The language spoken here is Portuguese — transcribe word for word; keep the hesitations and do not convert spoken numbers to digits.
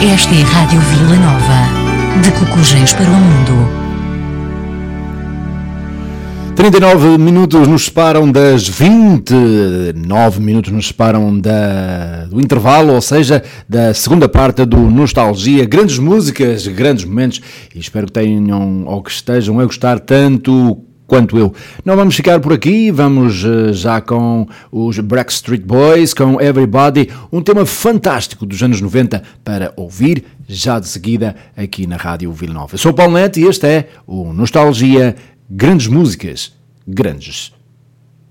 Esta é a Rádio Vila Nova, de Cocujés para o Mundo. trinta e nove minutos nos separam das vinte, nove minutos nos separam da, do intervalo, ou seja, da segunda parte do Nostalgia. Grandes músicas, grandes momentos, e espero que tenham ou que estejam a gostar tanto quanto eu. Não vamos ficar por aqui, vamos uh, já com os Backstreet Boys, com Everybody, um tema fantástico dos anos noventa para ouvir já de seguida aqui na Rádio Vila Nova. Eu sou o Paulo Neto e este é o Nostalgia, grandes músicas, grandes